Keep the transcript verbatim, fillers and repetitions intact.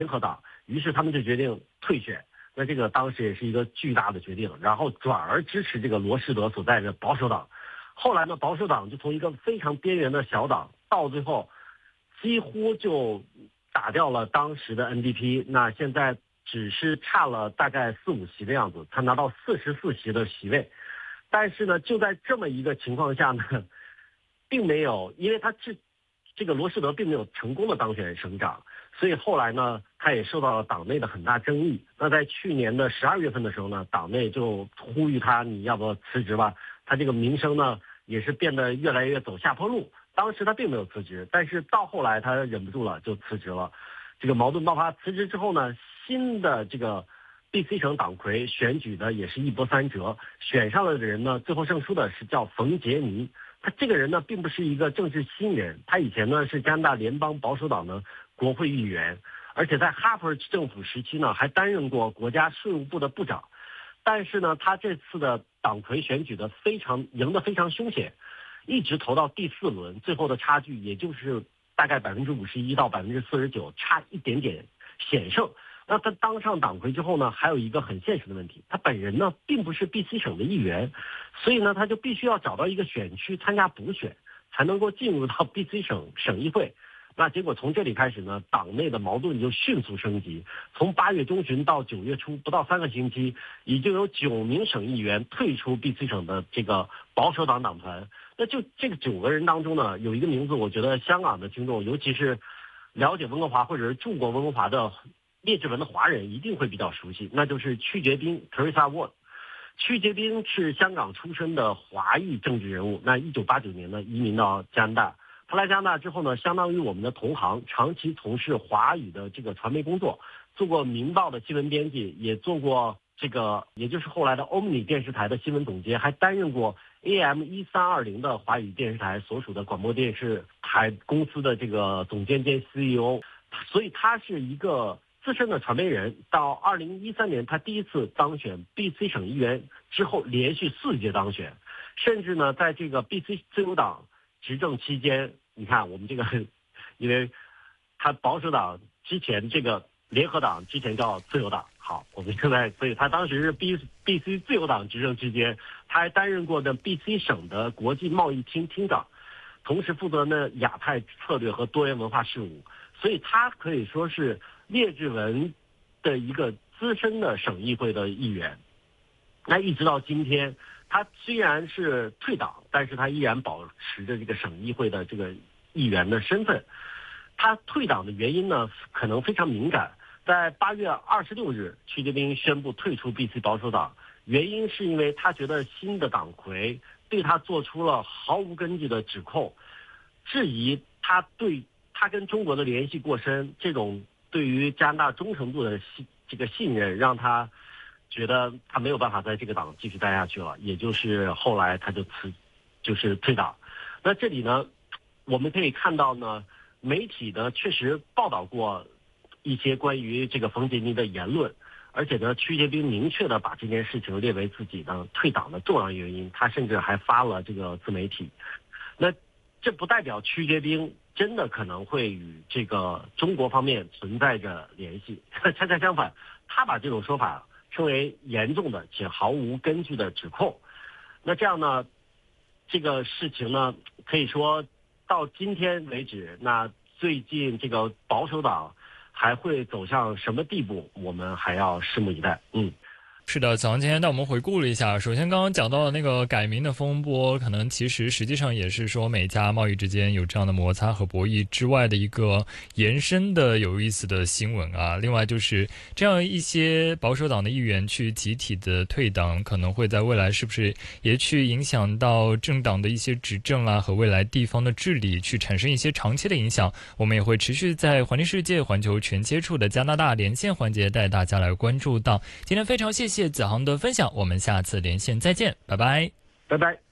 联合党，于是他们就决定退选。那这个当时也是一个巨大的决定，然后转而支持这个罗士德所在的保守党。后来呢，保守党就从一个非常边缘的小党，到最后几乎就打掉了当时的 N D P， 那现在只是差了大概四五席的样子，才拿到四十四席的席位。但是呢，就在这么一个情况下呢，并没有，因为他这这个罗士德并没有成功的当选省长，所以后来呢，他也受到了党内的很大争议。那在去年的十二月份的时候呢，党内就呼吁他，你要不要辞职吧？他这个名声呢，也是变得越来越走下坡路。当时他并没有辞职，但是到后来他忍不住了，就辞职了。这个矛盾爆发，辞职之后呢，新的这个 B C 省党魁选举呢也是一波三折，选上了的人呢，最后胜出的是叫冯杰尼。他这个人呢，并不是一个政治新人，他以前呢是加拿大联邦保守党的国会议员，而且在哈珀政府时期呢，还担任过国家税务部的部长。但是呢，他这次的党魁选举的非常赢得非常凶险，一直投到第四轮，最后的差距也就是大概百分之五十一到百分之四十九，差一点点险胜。那他当上党魁之后呢，还有一个很现实的问题，他本人呢并不是 B C 省的议员，所以呢他就必须要找到一个选区参加补选，才能够进入到 B C 省省议会。那结果从这里开始呢，党内的矛盾就迅速升级。从八月中旬到九月初，不到三个星期，已经有九名省议员退出 B C 省的这个保守党党团。那就这个九个人当中呢，有一个名字，我觉得香港的听众，尤其是了解温哥华或者是住过温哥华的列治文的华人，一定会比较熟悉，那就是曲杰斌 Teresa Ward。曲杰斌是香港出身的华裔政治人物，那一九八九年呢移民到加拿大。他来加拿大之后呢，相当于我们的同行，长期从事华语的这个传媒工作，做过《明报》的新闻编辑，也做过这个，也就是后来的欧米电视台的新闻总监，还担任过 A M 一三二零的华语电视台所属的广播电视台公司的这个总监兼 C E O， 所以他是一个资深的传媒人。到二零一三年，他第一次当选 B C 省议员之后，连续四届当选，甚至呢，在这个 B C 自由党执政期间，你看我们这个，因为他保守党之前这个联合党之前叫自由党，好，我们现在，所以他当时是 B B C 自由党执政期间，他还担任过的 B C 省的国际贸易厅厅长，同时负责呢亚太策略和多元文化事务，所以他可以说是列治文的一个资深的省议会的议员。那一直到今天，他虽然是退党，但是他依然保持着这个省议会的这个议员的身份。他退党的原因呢，可能非常敏感。在八月二十六日，曲杰斌宣布退出 B C 保守党，原因是因为他觉得新的党魁对他做出了毫无根据的指控，质疑他对他跟中国的联系过深，这种对于加拿大忠诚度的信这个信任，让他觉得他没有办法在这个党继续待下去了，也就是后来他就辞，就是退党。那这里呢，我们可以看到呢，媒体呢确实报道过一些关于这个冯杰尼的言论，而且呢，曲杰斌明确的把这件事情列为自己呢退党的重要原因，他甚至还发了这个自媒体。那这不代表曲杰斌真的可能会与这个中国方面存在着联系，恰恰相反，他把这种说法称为严重的且毫无根据的指控。那这样呢，这个事情呢，可以说到今天为止，那最近这个保守党还会走向什么地步，我们还要拭目以待。嗯。 是的，早上今天带我们回顾了一下。首先，刚刚讲到的那个改名的风波，可能其实实际上也是说美加贸易之间有这样的摩擦和博弈之外的一个延伸的有意思的新闻啊。另外就是这样一些保守党的议员去集体的退党，可能会在未来是不是也去影响到政党的一些执政啊和未来地方的治理，去产生一些长期的影响。我们也会持续在环境世界环球全接触的加拿大连线环节带大家来关注到。今天非常谢谢子航的分享，我们下次连线再见，拜拜， 拜拜。